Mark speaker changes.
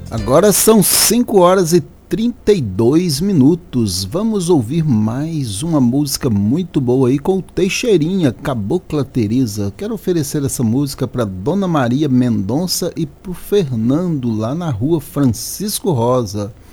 Speaker 1: Agora são 5 horas e 32 minutos. Vamos ouvir mais uma música muito boa aí com o Teixeirinha, Cabocla Teresa. Quero oferecer essa música para Dona Maria Mendonça e pro Fernando lá na rua Francisco Rosa.